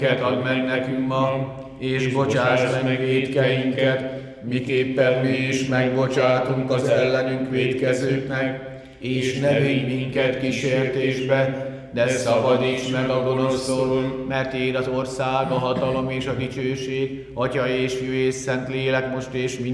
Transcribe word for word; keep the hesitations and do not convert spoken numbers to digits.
add meg nekünk ma, és bocsáss meg vétkeinket, miképpen mi is megbocsátunk az ellenünk vétkezőknek, és ne vigy minket kísértésbe, de szabadíts meg a gonosztól, mert Éd az ország, a hatalom és a dicsőség, Atya és Fiú és Szent Lélek most és mind